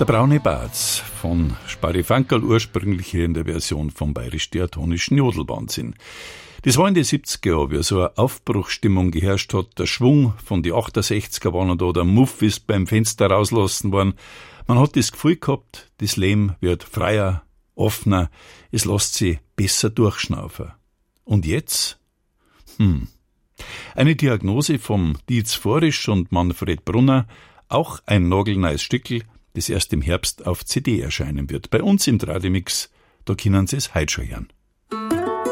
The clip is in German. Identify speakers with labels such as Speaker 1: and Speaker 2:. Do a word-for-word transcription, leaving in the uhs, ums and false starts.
Speaker 1: Der braune Batz von Sparifankerl, ursprünglich hier in der Version vom bayerisch-diatonischen Jodelwahnsinn. Das war in den siebziger Jahren, wie so eine Aufbruchsstimmung geherrscht hat. Der Schwung von die achtundsechziger waren da, der Muff ist beim Fenster rauslassen worden. Man hat das Gefühl gehabt, das Leben wird freier, offener, es lässt sich besser durchschnaufen. Und jetzt? Hm. Eine Diagnose vom Dietz Forisch und Manfred Brunner, auch ein nagelneues Stückel, das erst im Herbst auf C D erscheinen wird. Bei uns im Tradimix, da können Sie es heute schon hören.